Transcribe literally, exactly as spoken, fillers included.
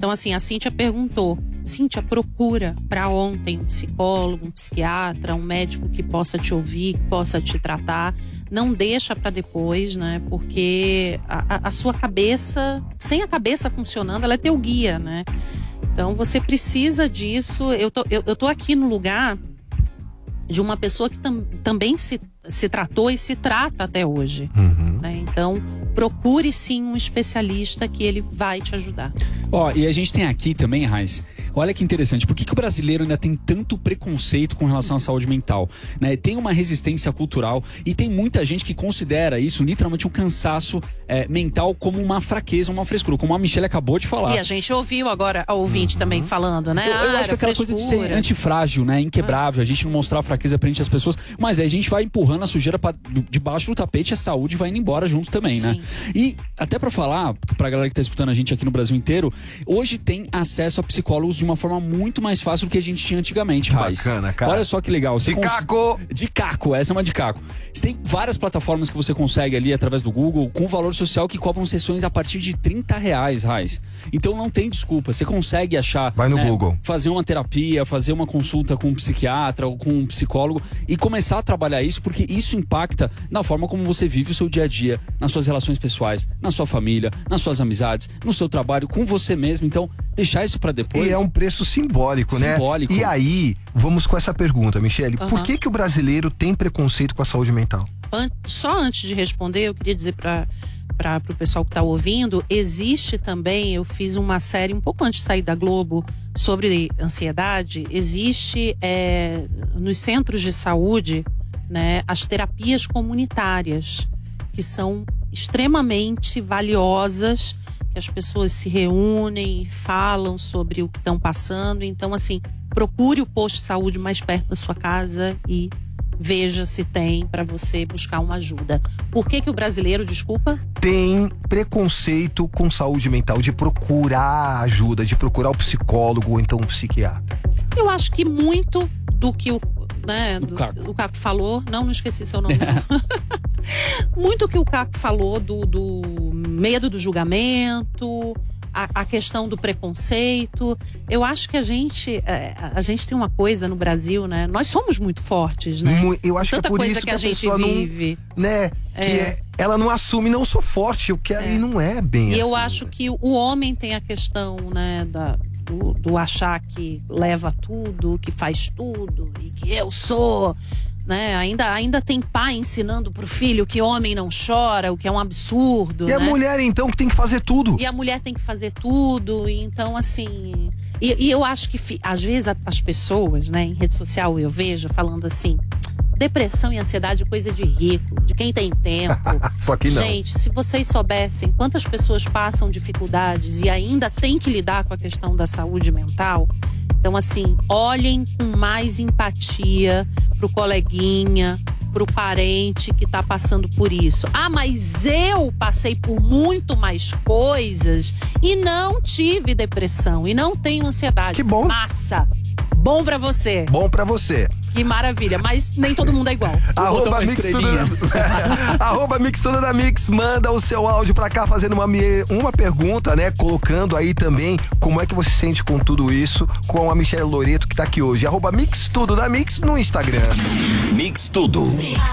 Então, assim, a Cíntia perguntou: Cíntia, procura para ontem um psicólogo, um psiquiatra, um médico que possa te ouvir, que possa te tratar. Não deixa para depois, né? Porque a, a sua cabeça, sem a cabeça funcionando, ela é teu guia, né? Então você precisa disso. Eu tô, eu, eu tô aqui no lugar de uma pessoa que tam, também se, se tratou e se trata até hoje. Uhum. Né? Então procure sim um especialista que ele vai te ajudar. Ó, e a gente tem aqui também, Raiz, olha que interessante, por que, que o brasileiro ainda tem tanto preconceito com relação à saúde mental? Né? Tem uma resistência cultural e tem muita gente que considera isso literalmente um cansaço é, mental como uma fraqueza, uma frescura, como a Michelle acabou de falar. E a gente ouviu agora a ouvinte uhum. também falando, né? Eu, eu ah, acho que aquela frescura. coisa de ser antifrágil, né? Inquebrável, a gente não mostrar fraqueza perante as pessoas, mas aí a gente vai empurrando a sujeira pra, debaixo do tapete, a saúde vai indo embora junto também, Sim. né? E até pra falar, pra galera que tá escutando a gente aqui no Brasil inteiro, hoje tem acesso a psicólogos de uma forma muito mais fácil do que a gente tinha antigamente, Raiz. Bacana, cara. Olha só que legal. Você de cons... caco! De caco, essa é uma de caco. Você tem várias plataformas que você consegue ali através do Google com valor social que cobram sessões a partir de trinta reais, Raiz. Então não tem desculpa, você consegue achar... Vai no né, Google. Fazer uma terapia, fazer uma consulta com um psiquiatra ou com um psicólogo e começar a trabalhar isso, porque isso impacta na forma como você vive o seu dia a dia, nas suas relações pessoais, na sua família, nas suas amizades, no seu trabalho, com você mesmo. Então, deixar isso pra depois... E é um preço simbólico, né? Simbólico. E aí, vamos com essa pergunta, Michelle. Uhum. Por que que o brasileiro tem preconceito com a saúde mental? Só antes de responder, eu queria dizer para para o pessoal que está ouvindo, existe também, eu fiz uma série um pouco antes de sair da Globo sobre ansiedade, existe é, nos centros de saúde, né, as terapias comunitárias, que são extremamente valiosas, que as pessoas se reúnem, falam sobre o que estão passando. Então, assim, procure o posto de saúde mais perto da sua casa e veja se tem para você buscar uma ajuda. Por que que o brasileiro, desculpa? Tem preconceito com saúde mental, de procurar ajuda, de procurar o psicólogo ou então o psiquiatra. Eu acho que muito do que o, né, o, do, Caco. o Caco falou, não, não esqueci seu nome não. Muito que o Caco falou do, do medo do julgamento, A, a questão do preconceito. Eu acho que a gente a, a gente tem uma coisa no Brasil, né? Nós somos muito fortes, né? Eu acho Tanta que é por coisa isso que, que a, a gente pessoa vive. Não, né? É. Que é, ela não assume, não sou forte, eu quero, É. e não é bem E assim, eu acho né? que o homem tem a questão, né, da, do, do achar que leva tudo, que faz tudo e que eu sou... Né? Ainda, ainda tem pai ensinando pro filho que homem não chora, o que é um absurdo. E a né? mulher, então, que tem que fazer tudo. E a mulher tem que fazer tudo. E então, assim. E, e eu acho que, às vezes, a, as pessoas, né, em rede social, eu vejo falando assim: depressão e ansiedade é coisa de rico, de quem tem tempo. Só que não. Gente, se vocês soubessem quantas pessoas passam dificuldades e ainda têm que lidar com a questão da saúde mental. Então, assim, olhem com mais empatia pro coleguinha, pro parente que tá passando por isso. Ah, mas eu passei por muito mais coisas e não tive depressão e não tenho ansiedade. Que bom. Massa! Bom pra você. Bom pra você. Que maravilha, mas nem todo mundo é igual. Arroba Mix tudo, Arroba Mix tudo da Mix, manda o seu áudio pra cá fazendo uma, uma pergunta, né? Colocando aí também como é que você se sente com tudo isso, com a Michelle Loreto que tá aqui hoje. Arroba Mix tudo da Mix no Instagram. Mix tudo. Mix.